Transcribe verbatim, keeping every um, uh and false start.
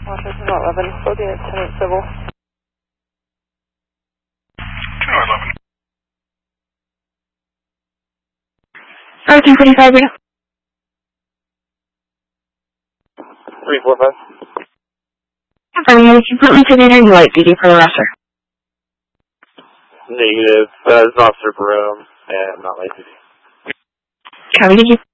Washington eleven, spoken at ten eight Civil. ten eleven. Sergeant forty-five, read. three four five. Confirming you completely sedated and light duty for the roster. Negative. Uh, it's Officer Barone, and not late duty. Copy, did you?